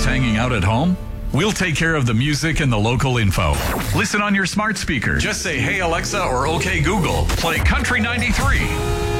hanging out at home? We'll take care of the music and the local info. Listen on your smart speaker. Just say, "Hey Alexa," or "Okay Google, play Country 93."